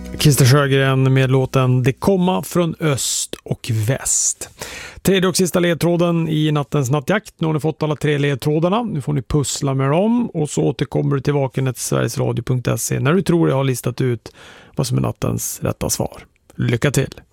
Christer Sjögren med låten Det komma från öst och väst. Tredje och sista ledtråden i nattens nattjakt. Nu har ni fått alla 3 ledtrådarna. Nu får ni pussla med dem och så återkommer du till vakenet.sverigesradio.se när du tror jag har listat ut vad som är nattens rätta svar. Lycka till!